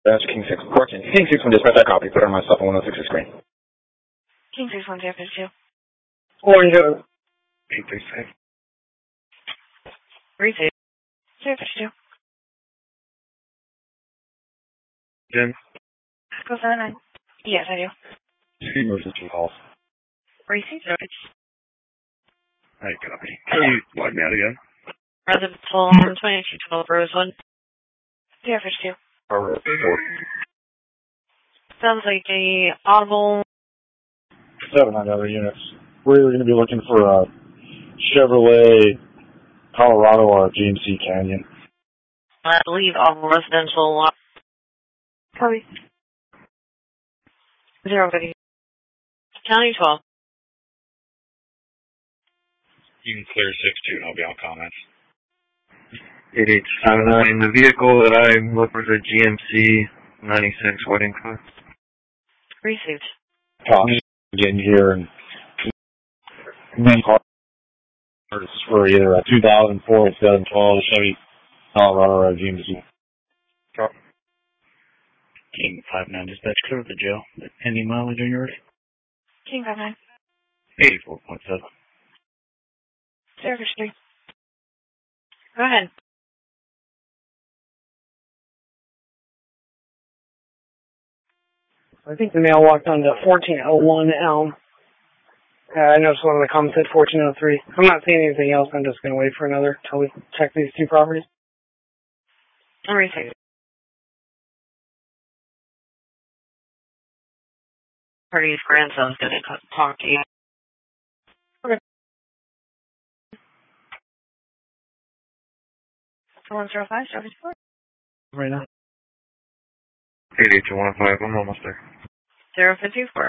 That's King 6. Correction. King 6 from dispatch, I copy. Put it on my cell phone 106 screen. King 6 1 0 52. Orange 836. 32. 0 52. Jen? Go 79. Yes, I do. Emergency calls. Received. I copy. Can you log me out again? Residential 2212 Rosewood. 0 52. Alright. Sounds like a audible. 7 on other units. We're either going to be looking for a Chevrolet Colorado or a GMC Canyon. I believe audible residential. Copy. 0 50. County 12. You can clear 6-2 and I'll be on comments. 8879. The vehicle that I'm looking for is a GMC 96 wedding car. Received. Tommy getting here and main car is for either a 2004 or 2012 Chevy Colorado or a GMC. King 59 dispatch, clear with the jail. Any mileage on yours? King 59. 84.7. 0 53. Go ahead. I think the mail walked on to 1401 Elm. I noticed one of the comments said 1403. I'm not seeing anything else. I'm just going to wait for another until we check these two properties. Received. Party's grandson's going to talk to you. Okay. 4105, 74. Right now. 88215. I'm almost there. 0 54.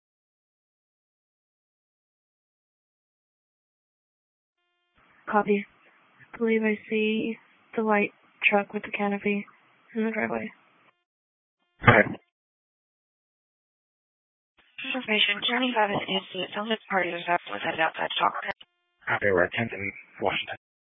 Copy. I believe I see the white truck with the canopy in the driveway. Okay. Information. County 5 is incident. Sounds like the party is outside to talk. Copy, we're at 10th and Washington.